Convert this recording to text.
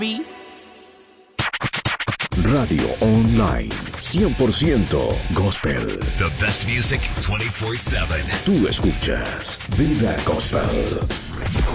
Radio Online, 100% Gospel. The best music 24/7. Tú escuchas Vida Gospel.